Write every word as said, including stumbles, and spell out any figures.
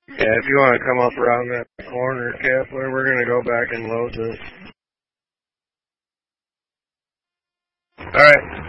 Yeah, if you want to come up around that corner, Kessler, we're going to go back and load this. All right.